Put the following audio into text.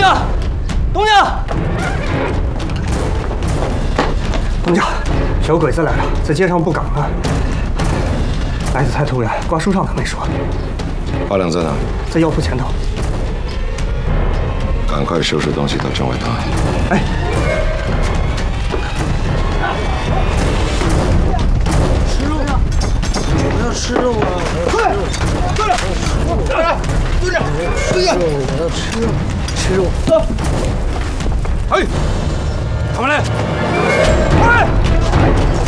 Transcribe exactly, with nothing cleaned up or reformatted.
家，东家，东家，小鬼子来了，在街上布岗呢。来的太突然，挂书上的没说。 阿良在哪？ 在药铺前头。 赶快收拾东西到城外档案。 哎。 吃肉啊！ 快，队长，队长，队长，队长， 我要吃肉，吃肉。 走。哎，他们来！快！